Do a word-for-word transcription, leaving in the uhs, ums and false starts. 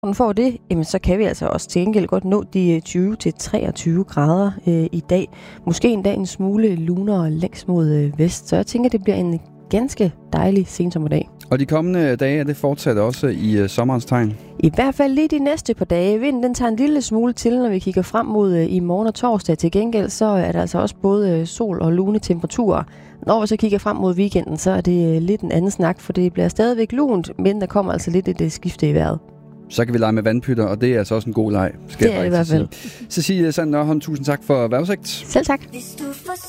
Når den får det, jamen, så kan vi altså også til gengæld godt nå de tyve til treogtyve grader øh, i dag. Måske endda en smule lunere længst mod øh, vest. Så jeg tænker, det bliver en ganske dejlig sensommerdag. Og de kommende dage er det fortsat også i øh, sommerens tegn? I hvert fald lige de næste par dage. Vinden den tager en lille smule til, når vi kigger frem mod øh, i morgen og torsdag. Til gengæld så er der altså også både øh, sol og lune temperaturer. Når vi så kigger frem mod weekenden, så er det øh, lidt en anden snak, for det bliver stadigvæk lunt, men der kommer altså lidt et øh, skifte i vejret. Så kan vi lege med vandpytter, og det er altså også en god leg. Det er det i hvert fald. Cecilie Sand Nørholm, tusind tak for vejrudsigt. Selv tak.